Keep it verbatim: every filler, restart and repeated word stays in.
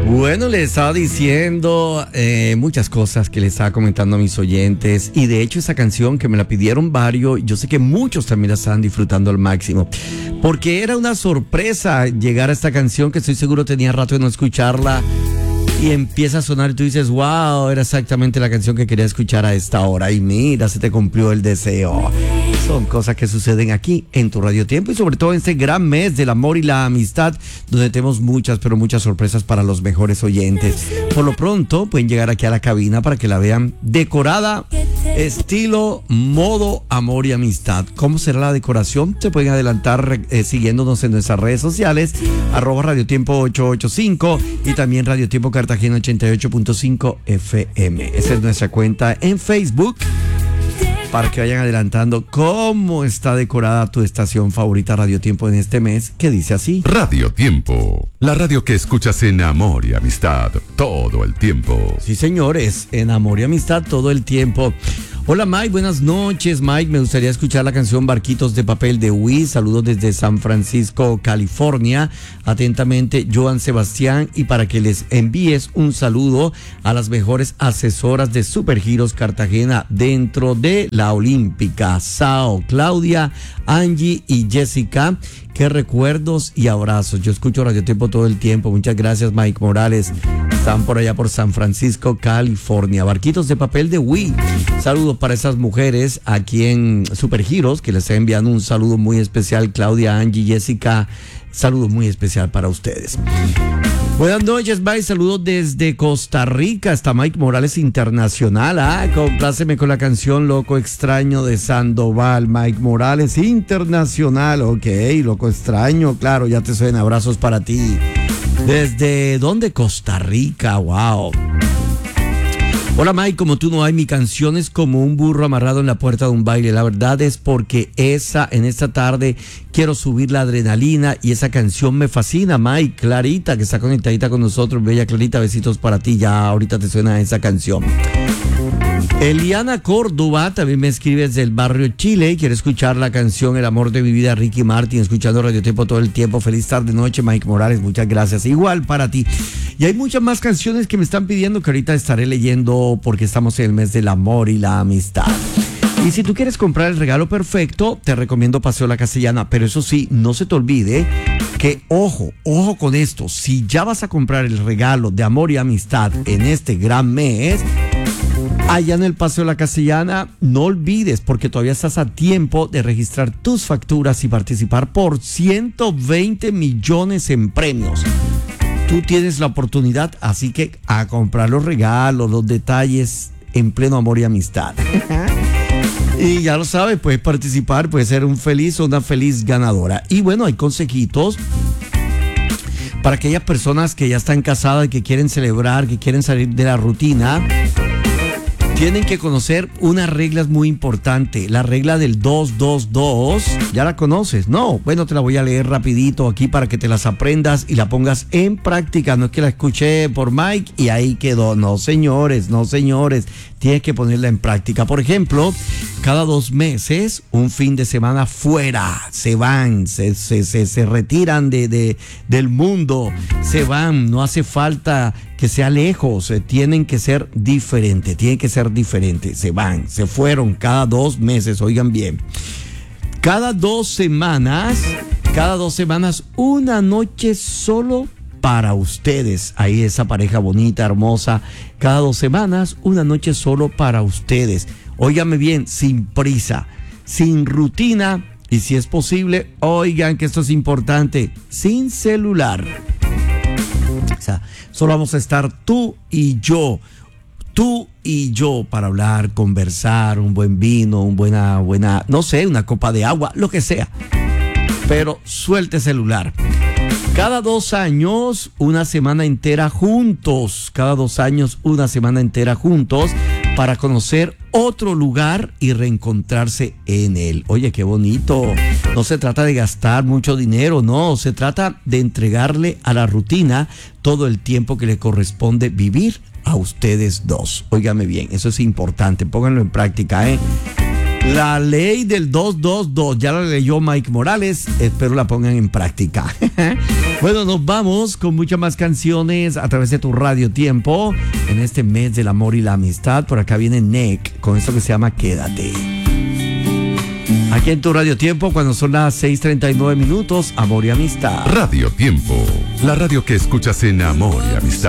Bueno, les estaba diciendo eh, muchas cosas que les estaba comentando a mis oyentes, y de hecho esa canción que me la pidieron varios, yo sé que muchos también la estaban disfrutando al máximo, porque era una sorpresa llegar a esta canción que estoy seguro tenía rato de no escucharla, y empieza a sonar y tú dices, wow, era exactamente la canción que quería escuchar a esta hora, y mira, se te cumplió el deseo. Son cosas que suceden aquí en tu Radio Tiempo, y sobre todo en este gran mes del amor y la amistad, donde tenemos muchas, pero muchas sorpresas para los mejores oyentes. Por lo pronto, pueden llegar aquí a la cabina para que la vean decorada, estilo, modo, amor y amistad. ¿Cómo será la decoración? Se pueden adelantar eh, siguiéndonos en nuestras redes sociales, arroba Radio Tiempo ocho ocho cinco y también Radio Tiempo Cartagena ochenta y ocho punto cinco F M. Esa es nuestra cuenta en Facebook, para que vayan adelantando cómo está decorada tu estación favorita Radio Tiempo en este mes, que dice así: Radio Tiempo, la radio que escuchas en amor y amistad todo el tiempo. Sí, señores, en amor y amistad todo el tiempo. Hola Mike, buenas noches. Mike, me gustaría escuchar la canción Barquitos de Papel de Wiz. Saludos desde San Francisco, California. Atentamente, Joan Sebastián. Y para que les envíes un saludo a las mejores asesoras de Supergiros Cartagena dentro de la Olímpica, Sao, Claudia, Angie y Jessica. Qué recuerdos y abrazos. Yo escucho Radio Tiempo todo el tiempo. Muchas gracias, Mike Morales. Están por allá por San Francisco, California. Barquitos de Papel de Wii. Saludos para esas mujeres aquí en Supergiros, que les está enviando un saludo muy especial. Claudia, Angie, Jessica. Saludo muy especial para ustedes. Buenas noches, bye. Saludos desde Costa Rica. Está Mike Morales Internacional. Ah, compláceme con la canción Loco Extraño de Sandoval. Mike Morales Internacional. Ok, Loco Extraño. Claro, ya te suena. Abrazos para ti. ¿Desde dónde? Costa Rica. Wow. Hola Mike, como tú no hay, mi canción es como un burro amarrado en la puerta de un baile. La verdad es porque esa, en esta tarde quiero subir la adrenalina y esa canción me fascina. Mike, Clarita, que está conectadita con nosotros. Bella Clarita, besitos para ti. Ya ahorita te suena esa canción. Eliana Córdoba también me escribe desde el barrio Chile y quiere escuchar la canción El amor de mi vida, Ricky Martin, escuchando Radio Tiempo todo el tiempo. Feliz tarde, noche, Mike Morales, muchas gracias. Igual para ti. Y hay muchas más canciones que me están pidiendo que ahorita estaré leyendo porque estamos en el mes del amor y la amistad. Y si tú quieres comprar el regalo perfecto, te recomiendo Paseo La Castellana. Pero eso sí, no se te olvide que, ojo, ojo con esto. Si ya vas a comprar el regalo de amor y amistad en este gran mes, allá en el Paseo La Castellana, no olvides, porque todavía estás a tiempo de registrar tus facturas y participar por ciento veinte millones en premios. Tú tienes la oportunidad, así que a comprar los regalos, los detalles en pleno amor y amistad. Y ya lo sabes, puedes participar, puedes ser un feliz o una feliz ganadora. Y bueno, hay consejitos para aquellas personas que ya están casadas y que quieren celebrar, que quieren salir de la rutina. Tienen que conocer unas reglas muy importantes. La regla del dos dos dos, ¿ya la conoces? No, bueno, te la voy a leer rapidito aquí para que te las aprendas y la pongas en práctica. No es que la escuché por Mike y ahí quedó. No, señores, no, señores. Tienes que ponerla en práctica. Por ejemplo, cada dos meses, un fin de semana fuera. Se van, se, se, se, se retiran de, de, del mundo. Se van, no hace falta que sea lejos. Tienen que ser diferentes, tienen que ser diferentes. Se van, se fueron cada dos meses, oigan bien. Cada dos semanas, cada dos semanas, una noche solo para ustedes. Ahí esa pareja bonita, hermosa. Cada dos semanas, una noche solo para ustedes. Óigame bien, sin prisa, sin rutina y si es posible, oigan que esto es importante, sin celular. O sea, solo vamos a estar tú y yo. Tú y yo para hablar, conversar, un buen vino, un buena, buena, no sé, una copa de agua, lo que sea. Pero suelte celular. Cada dos años, una semana entera juntos. Cada dos años, una semana entera juntos para conocer otro lugar y reencontrarse en él. Oye, qué bonito. No se trata de gastar mucho dinero, no. Se trata de entregarle a la rutina todo el tiempo que le corresponde vivir a ustedes dos. Óigame bien, eso es importante. Pónganlo en práctica, ¿eh? La ley del dos dos dos, ya la leyó Mike Morales, espero la pongan en práctica. Bueno, nos vamos con muchas más canciones a través de tu Radio Tiempo en este mes del amor y la amistad. Por acá viene Nick con esto que se llama Quédate. Aquí en tu Radio Tiempo, cuando son las seis treinta y nueve minutos, amor y amistad. Radio Tiempo, la radio que escuchas en amor y amistad.